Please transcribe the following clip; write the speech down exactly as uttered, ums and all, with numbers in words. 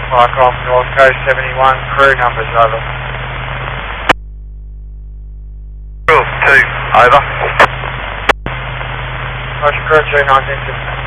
Mike off North Coast seventy-one, crew numbers, over. Crew two, over. Roger, crew two nineteen six.